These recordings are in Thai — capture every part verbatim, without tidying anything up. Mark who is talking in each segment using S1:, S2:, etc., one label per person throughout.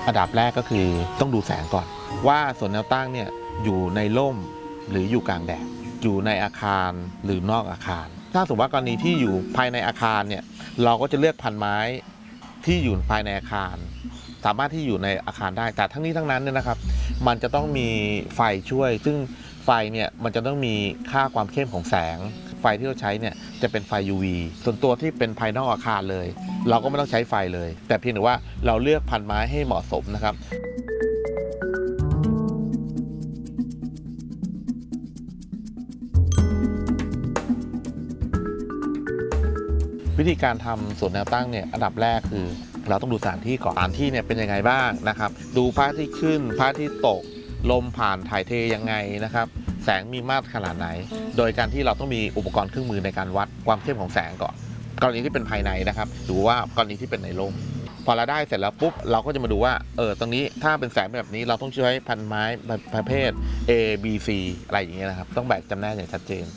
S1: อันดับแรกก็คือต้องดูแสงก่อนว่าสวนแนวตั้งเนี่ยอยู่ในร่มหรืออยู่กลางแดดอยู่ในอาคารหรือนอกอาคารถ้าสมมติว่ากรณีที่อยู่ภายในอาคารเนี่ยเราก็จะเลือกพันไม้ที่อยู่ภายในอาคารสามารถที่อยู่ในอาคารได้แต่ทั้งนี้ทั้งนั้นเนี่ยนะครับมันจะต้องมีไฟช่วยซึ่งไฟเนี่ยมันจะต้องมีค่าความเข้มของแสงไฟที่เราใช้เนี่ยจะเป็นไฟ ยู วี ส่วนตัวที่เป็นภายนอกอาคารเลยเราก็ไม่ต้องใช้ไฟเลยแต่เพียงแต่ว่าเราเลือกพันไม้ให้เหมาะสมนะครับวิธีการทำสวนแนวตั้งเนี่ยอันดับแรกคือเราต้องดูสถานที่ก่อนสถานที่เนี่ยเป็นยังไงบ้างนะครับดูพระอาทิตย์ขึ้นพระอาทิตย์ตกลมผ่านถ่ายเทยังไงนะครับแสงมีมากขนาดไหนโดยการที่เราต้องมีอุปกรณ์เครื่องมือในการวัดความเข้มของแสงก่อนกรณีที่เป็นภายในนะครับหรือว่ากรณีที่เป็นในร่มพอเราได้เสร็จแล้วปุ๊บเราก็จะมาดูว่าเออตรงนี้ถ้าเป็นแสงแบบนี้เราต้องใช้พันไม้ประเภท A B C อะไรอย่างเงี้ยนะครับต้องแบ่งจำแนกอย่างชัดเจน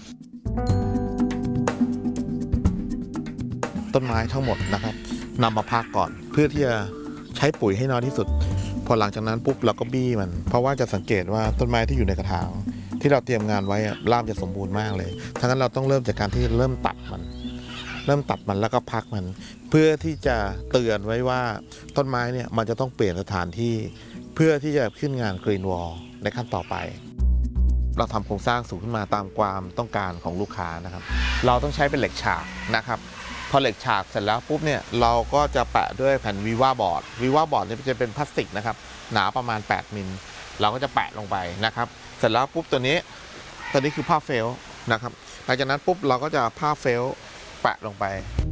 S1: ต้นไม้ทั้งหมดนะครับนำมาพักก่อนเพื่อที่จะใช้ปุ๋ยให้น้อยที่สุดพอหลังจากนั้นปุ๊บเราก็บี้มันเพราะว่าจะสังเกตว่าต้นไม้ที่อยู่ในกระถางที่เราเตรียมงานไว้รากจะสมบูรณ์มากเลยทั้งนั้นเราต้องเริ่มจากการที่เริ่มตัดมันเริ่มตัดมันแล้วก็พักมันเพื่อที่จะเตือนไว้ว่าต้นไม้เนี่ยมันจะต้องเปลี่ยนสถานที่เพื่อที่จะขึ้นงานกรีนวอลในขั้นต่อไปเราทำโครงสร้างสูงขึ้นมาตามความต้องการของลูกค้านะครับเราต้องใช้เป็นเหล็กฉากนะครับพอเหล็กฉากเสร็จแล้วปุ๊บเนี่ยเราก็จะแปะด้วยแผ่นวีว่าบอร์ดวีว่าบอร์ดเนี่ยจะเป็นพลาสติกนะครับหนาประมาณแปดมิลเราก็จะแปะลงไปนะครับเสร็จแล้วปุ๊บตัวนี้ตัวนี้คือผ้าเฟลนะครับหลังจากนั้นปุ๊บเราก็จะผ้าเฟลแปะลงไป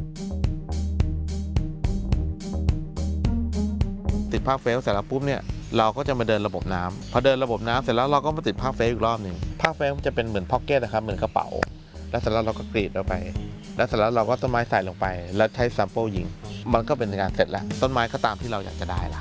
S1: ติดผ้าเฟลเสร็จแล้วปุ๊บเนี่ยเราก็จะมาเดินระบบน้ำพอเดินระบบน้ำเสร็จแล้วเราก็มาติดผ้าเฟลอีกรอบหนึ่งผ้าเฟลจะเป็นเหมือนพ็อกเก็ตนะครับเหมือนกระเป๋าแล้วเสร็จแล้วเราก็กรีดลงไปแล้วเสร็จแล้วเราก็ต้นไม้ใส่ลงไปแล้วใช้แซมเปิลยิงมันก็เป็นการเสร็จแล้วต้นไม้ก็ตามที่เราอยากจะได้ละ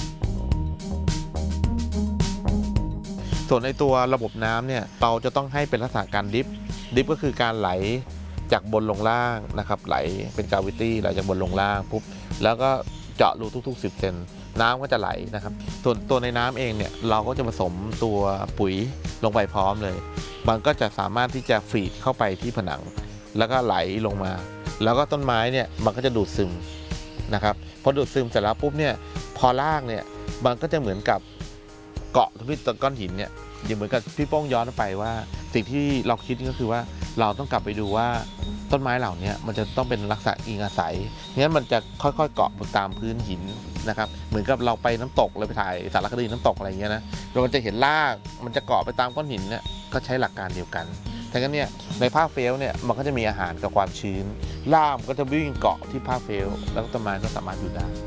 S1: ส่วนในตัวระบบน้ำเนี่ยเราจะต้องให้เป็นลักษณะการดิฟดิฟก็คือการไหลจากบนลงล่างนะครับไหลเป็นกราวิตี้ไหลจากบนลงล่างปุ๊บแล้วก็เจาะรูทุกๆสิบเซนน้ำก็จะไหลนะครับส่วนตัวในน้ำเองเนี่ยเราก็จะผสมตัวปุ๋ยลงไปพร้อมเลยมันก็จะสามารถที่จะฟีดเข้าไปที่ผนังแล้วก็ไหลลงมาแล้วก็ต้นไม้เนี่ยมันก็จะดูดซึมนะครับพอดูดซึมเสร็จแล้วปุ๊บเนี่ยพอรากเนี่ยมันก็จะเหมือนกับเกาะที่ต้นก้อนหินเนี่ยอย่างเหมือนกับพี่โป้งย้อนไปว่าสิ่งที่เราคิดก็คือว่าเราต้องกลับไปดูว่าต้นไม้เหล่านี้มันจะต้องเป็นลักษณะอิงอาศัยงั้นมันจะค่อยๆเกาะบนตามพื้นหินนะครับเหมือนกับเราไปน้ำตกเลยไปถ่ายสารคดีน้ำตกอะไรเงี้ยนะเราจะเห็นรากมันจะเกาะไปตามก้อนหินเนี่ยก็ใช้หลักการเดียวกันดังนั้นเนี่ยในผ้าเฟลเนี่ยมันก็จะมีอาหารกับความชื้นรากก็จะวิ่งเกาะที่ผ้าเฟลแล้วต้นไม้ก็สามารถอยู่ได้